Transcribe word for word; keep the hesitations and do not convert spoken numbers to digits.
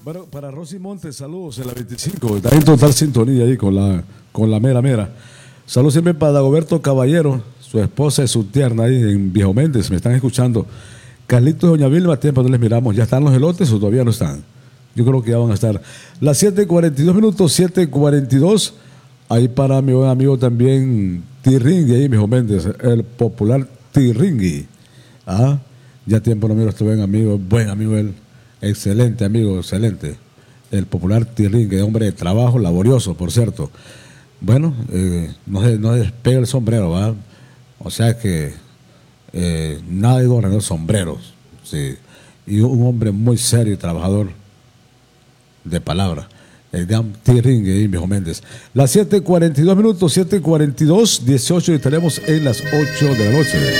Bueno, para Rosy Montes, saludos en la veinticinco. Está en total sintonía ahí con la, con la mera mera. Saludos siempre para Dagoberto Caballero, su esposa y su tierna ahí en Viejo Méndez. Me están escuchando. Carlitos y Doña Vilma, tiempo no les miramos. ¿Ya están los elotes o todavía no están? Yo creo que ya van a estar. Las siete cuarenta y dos minutos, siete cuarenta y dos. Ahí para mi buen amigo también Tirringui, ahí Viejo Méndez, el popular Tirringui. Ah, ya tiempo no miro a este buen amigo, buen amigo él. Excelente amigo, excelente. El popular Tirringui, hombre de trabajo, laborioso, por cierto. Bueno, eh, no, se, no despega el sombrero, ¿va? O sea que eh, nada de gobernador sombreros, sí. Y un hombre muy serio y trabajador de palabra. El gran Tirringui y Viejo Méndez. Las siete cuarenta y dos minutos, siete cuarenta y dos, dieciocho y estaremos en las ocho de la noche.